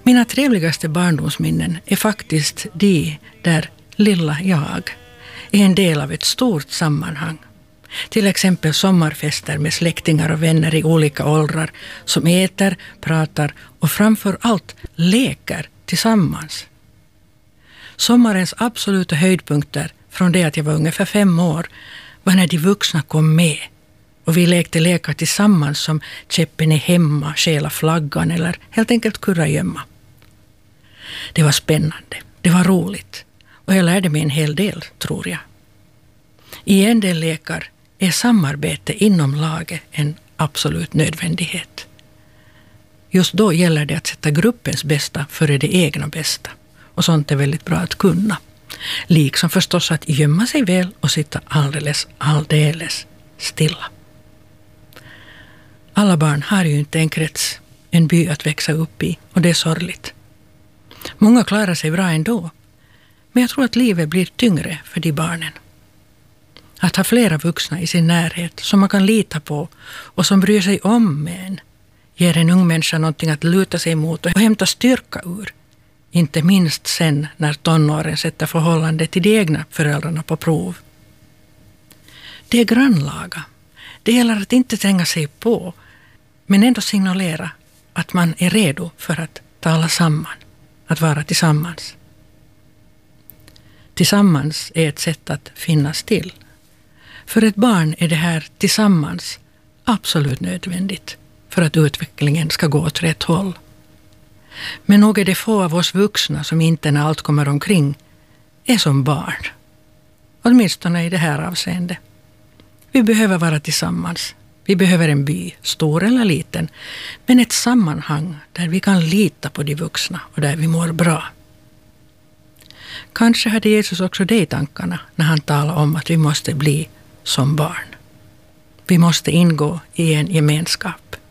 Mina trevligaste barndomsminnen är faktiskt de där lilla jag är en del av ett stort sammanhang. Till exempel sommarfester med släktingar och vänner i olika åldrar som äter, pratar och framför allt leker tillsammans. Sommarens absoluta höjdpunkter från det att jag var ungefär 5 år var när de vuxna kom med och vi lekte lekar tillsammans som käppen är hemma, stjäla flaggan eller helt enkelt kurragömma. Det var spännande, det var roligt och jag lärde mig en hel del, tror jag. I en del lekar är samarbete inom laget en absolut nödvändighet. Just då gäller det att sätta gruppens bästa före det egna bästa. Och sånt är väldigt bra att kunna. Liksom förstås att gömma sig väl och sitta alldeles stilla. Alla barn har ju inte en krets, en by att växa upp i och det är sorgligt. Många klarar sig bra ändå. Men jag tror att livet blir tyngre för de barnen. Att ha flera vuxna i sin närhet som man kan lita på och som bryr sig om en ger en ung människa någonting att luta sig mot och hämta styrka ur. Inte minst sen när tonåren sätter förhållandet till de egna föräldrarna på prov. Det är grannlaga. Det gäller att inte tränga sig på men ändå signalera att man är redo för att tala samman, att vara tillsammans. Tillsammans är ett sätt att finnas till. För ett barn är det här tillsammans absolut nödvändigt för att utvecklingen ska gå åt rätt håll. Men nog är det få av oss vuxna som inte när allt kommer omkring är som barn. Åtminstone i det här avseendet. Vi behöver vara tillsammans. Vi behöver en by, stor eller liten, men ett sammanhang där vi kan lita på de vuxna och där vi mår bra. Kanske hade Jesus också det i tankarna när han talade om att vi måste bli som barn. Vi måste ingå i en gemenskap.